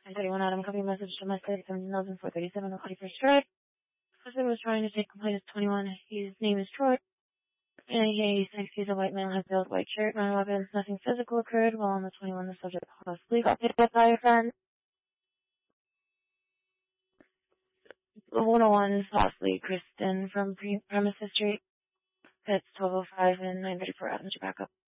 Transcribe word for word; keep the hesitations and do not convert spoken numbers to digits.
nine thirty-one Adam, copy message to my site, seventeen thousand four thirty-seven on forty-first Drive. Husband was trying to take complaint is twenty-one. His name is Troy. And he thinks he's a white man with a veiled white shirt, no weapons, nothing physical occurred. While on the twenty-one, the subject possibly got picked up by a friend. one oh one, possibly Kristen from Pre- Premises Street. That's twelve oh five and nine thirty-four Adam, back up.